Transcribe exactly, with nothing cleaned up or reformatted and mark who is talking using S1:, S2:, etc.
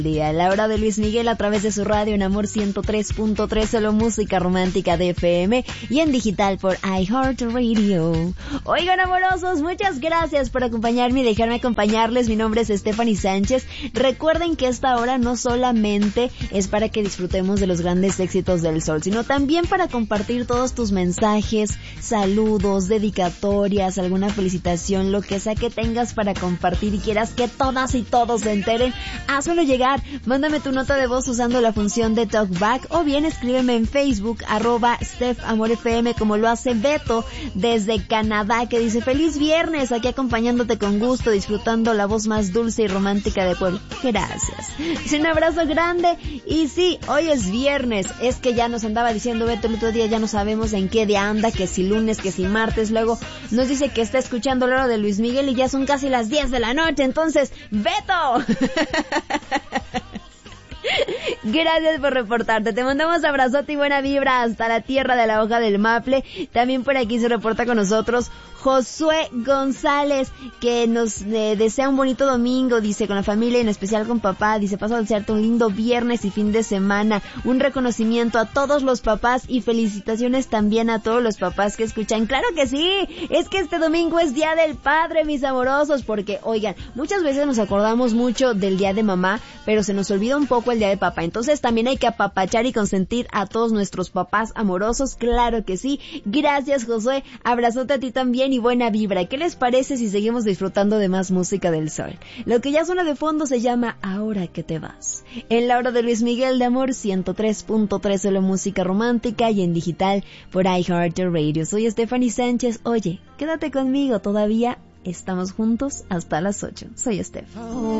S1: día, la hora de Luis Miguel a través de su radio en Amor ciento tres punto tres, solo música romántica de F M y en digital por iHeartRadio. Oigan, amorosos, muchas gracias por acompañarme y dejarme acompañarles. Mi nombre es Stephanie Sánchez. Recuerden que esta hora no solamente es para que disfrutemos de los grandes éxitos del sol, sino también para compartir todos tus mensajes, saludos, dedicatorias, alguna felicitación, lo que sea que tengas para compartir y quieras que todas y todos se enteren. Hazmelo llegar, mándame tu nota de voz usando la función de Talkback o bien escríbeme en Facebook, arroba StephAmorFM, como lo hace Beto desde Canadá, que dice: feliz viernes, aquí acompañándote con gusto, disfrutando la voz más dulce y romántica de Puebla. Gracias. Es un abrazo grande. Y sí, hoy es viernes, es que ya nos andaba diciendo Beto el otro día, ya no sabemos en qué día anda, que si lunes, que si martes, luego nos dice que está escuchando la hora de Luis Miguel y ya son casi las diez de la noche, entonces, ¡Beto! Gracias por reportarte, te mandamos abrazote y buena vibra hasta la tierra de la hoja del maple. También por aquí se reporta con nosotros Josué González, que nos eh, desea un bonito domingo, dice, con la familia y en especial con papá. Dice: paso a desearte un lindo viernes y fin de semana, un reconocimiento a todos los papás y felicitaciones también a todos los papás que escuchan. Claro que sí, es que este domingo es Día del Padre, mis amorosos, porque oigan, muchas veces nos acordamos mucho del Día de Mamá, pero se nos olvida un poco el Día de Papá. Entonces también hay que apapachar y consentir a todos nuestros papás amorosos. Claro que sí. Gracias, Josué, abrazote a ti también y buena vibra. ¿Qué les parece si seguimos disfrutando de más música del sol? Lo que ya suena de fondo se llama Ahora que te vas, en la hora de Luis Miguel de Amor ciento tres punto tres, solo música romántica y en digital por iHeartRadio. Soy Stephanie Sánchez. Oye, quédate conmigo, todavía estamos juntos hasta las ocho. Soy Steph.